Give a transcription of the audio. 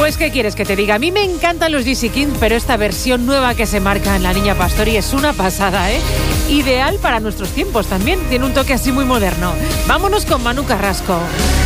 Pues, ¿qué quieres que te diga? A mí me encantan los GC King, pero esta versión nueva que se marca en La Niña Pastori es una pasada, ¿eh? Ideal para nuestros tiempos también. Tiene un toque así muy moderno. Vámonos con Manu Carrasco.